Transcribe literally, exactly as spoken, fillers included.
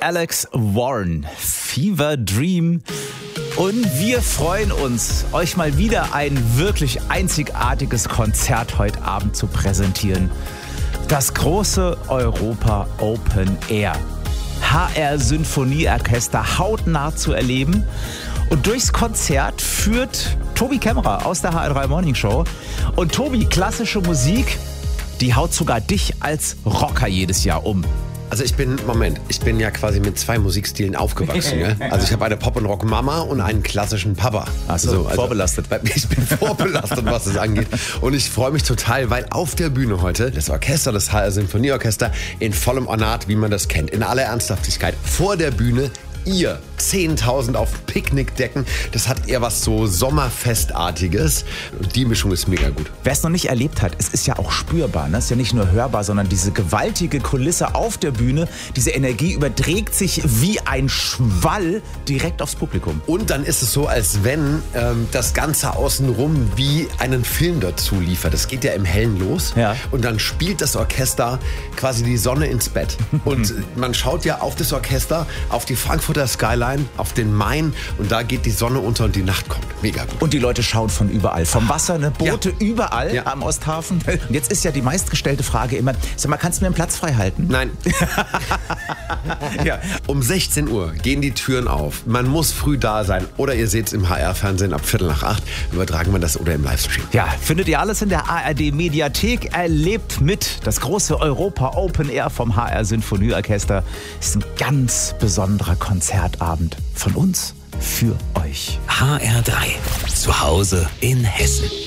Alex Warren, Fever Dream. Und wir freuen uns, euch mal wieder ein wirklich einzigartiges Konzert heute Abend zu präsentieren. Das große Europa Open Air. H R Sinfonieorchester hautnah zu erleben. Und durchs Konzert führt Tobi Kämmerer aus der H R drei Morning Show. Und Tobi, klassische Musik, die haut sogar dich als Rocker jedes Jahr um. Also ich bin, Moment, ich bin ja quasi mit zwei Musikstilen aufgewachsen. Ne? Also ich habe eine Pop- und Rock-Mama und einen klassischen Papa. Ach so, so also vorbelastet. Ich bin vorbelastet, was das angeht. Und ich freue mich total, weil auf der Bühne heute das Orchester, das H R Sinfonieorchester, in vollem Ornat, wie man das kennt, in aller Ernsthaftigkeit, vor der Bühne, ihr zehntausend auf Picknickdecken. Das hat eher was so Sommerfestartiges. Und die Mischung ist mega gut. Wer es noch nicht erlebt hat, es ist ja auch spürbar. Ne? Es ist ja nicht nur hörbar, sondern diese gewaltige Kulisse auf der Bühne, diese Energie überträgt sich wie ein Schwall direkt aufs Publikum. Und dann ist es so, als wenn ähm, das Ganze außenrum wie einen Film dazu liefert. Das geht ja im Hellen los. Ja. Und dann spielt das Orchester quasi die Sonne ins Bett. Und man schaut ja auf das Orchester, auf die Frankfurter Skyline, auf den Main, und da geht die Sonne unter und die Nacht kommt. Mega gut. Und die Leute schauen von überall. Vom Wasser, ne? Boote ja. überall ja. am Osthafen. Und jetzt ist ja die meistgestellte Frage immer, sag mal, kannst du mir einen Platz frei halten? Nein. ja. Um sechzehn Uhr gehen die Türen auf. Man muss früh da sein. Oder ihr seht es im H R-Fernsehen ab Viertel nach acht. Übertragen wir das oder im Livestream. Ja, findet ihr alles in der A R D-Mediathek. Erlebt mit. Das große Europa Open Air vom H R Sinfonieorchester ist ein ganz besonderer Konzertabend von uns für euch. H R drei. Zu Hause in Hessen.